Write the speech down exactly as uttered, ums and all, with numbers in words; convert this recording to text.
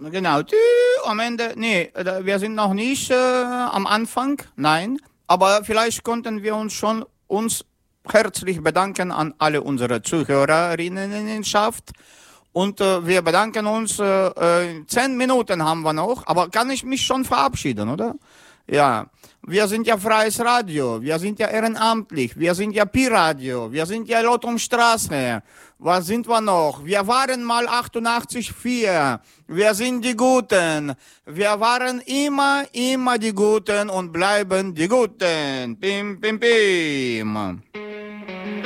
Genau. Tü, am Ende, nee, äh, wir sind noch nicht äh, am Anfang, nein. Aber vielleicht konnten wir uns schon uns herzlich bedanken an alle unsere Zuhörerinnenschaft. Und äh, wir bedanken uns, äh, äh, zehn Minuten haben wir noch, aber kann ich mich schon verabschieden, oder? Ja, wir sind ja freies Radio, wir sind ja ehrenamtlich, wir sind ja Pi-Radio, wir sind ja Lotumstraße. Was sind wir noch? Wir waren mal achtundachtzig Komma vier, wir sind die Guten. Wir waren immer, immer die Guten und bleiben die Guten. Bim, bim, bim.